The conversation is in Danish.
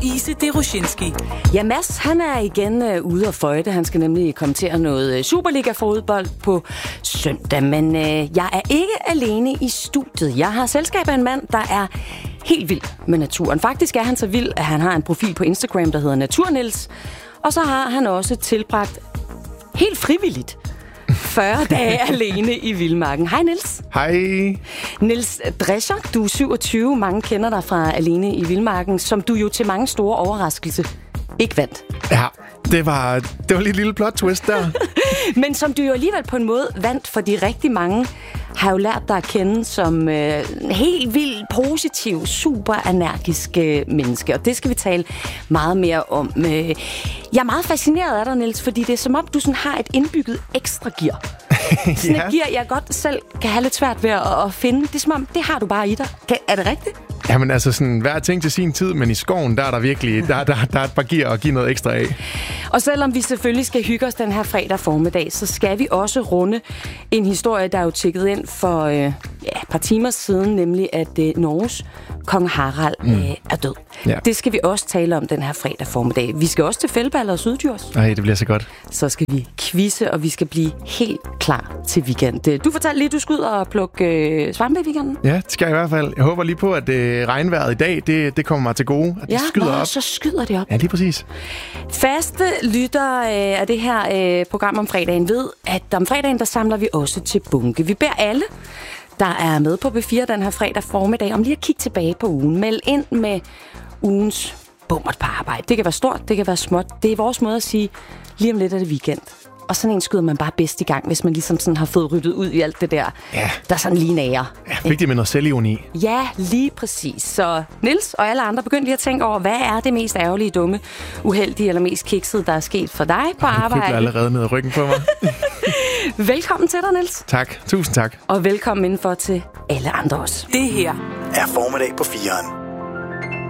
Ise Derushinski. Ja, Mads, han er igen ude at føjte. Han skal nemlig kommentere noget Superliga-fodbold på søndag. Men jeg er ikke alene i studiet. Jeg har selskab af en mand, der er helt vild med naturen. Faktisk er han så vild, at han har en profil på Instagram, der hedder Naturnils. Og så har han også tilbragt helt frivilligt 40 dage alene i vildmarken. Hej, Niels. Hej. Niels Drescher, du er 27. Mange kender dig fra Alene i vildmarken, som du jo til mange store overraskelse ikke vandt. Ja, det var lige et lille plot twist der. Men som du jo alligevel på en måde vandt, fordi rigtig mange har jo lært dig at kende som helt vildt positiv, super energisk menneske. Og det skal vi tale meget mere om. Jeg er meget fascineret af dig, Niels, fordi det er som om, du sådan har et indbygget ekstra gear. Sådan et gear, jeg godt selv kan have lidt svært ved at finde. Det er som om, det har du bare i dig. Er det rigtigt? Jamen altså sådan, hver ting til sin tid, men i skoven, der er der virkelig, der er et par gear at give noget ekstra af. Og selvom vi selvfølgelig skal hygge os den her fredag formiddag, så skal vi også runde en historie, der er jo tjekket ind for et par timer siden, nemlig at Norges kong Harald er død. Ja. Det skal vi også tale om den her fredag formiddag. Vi skal også til Fældballer og Syddjurs. Nej, det bliver så godt. Så skal vi quizze, og vi skal blive helt klar til weekend. Du fortalte lige, at du skal ud og plukke svampe i weekenden. Ja, det skal jeg i hvert fald. Jeg håber lige på, at regnvejret i dag, det kommer mig til gode. At det skyder op. Så skyder det op. Ja, lige præcis. Faste lytter af det her program om fredagen ved, at om fredagen, der samler vi også til bunke. Vi beder alle, der er med på B4 den her fredag formiddag, om lige at kigge tilbage på ugen. Meld ind med ugens bummert på arbejde. Det kan være stort, det kan være småt. Det er vores måde at sige, lige om lidt er det weekend. Og sådan en skyder man bare bedst i gang, hvis man ligesom sådan har fået ryddet ud i alt det der, der sådan lige nager. Ja, vigtigt med noget selvironi. Ja, lige præcis. Så Niels og alle andre begyndte lige at tænke over, hvad er det mest ærgerlige, dumme, uheldige eller mest kiksede, der er sket for dig på arbejde? Jeg allerede ned ad ryggen på mig. Velkommen til dig, Niels. Tak. Tusind tak. Og velkommen indenfor til alle andre også. Det her er formiddag på 4'eren.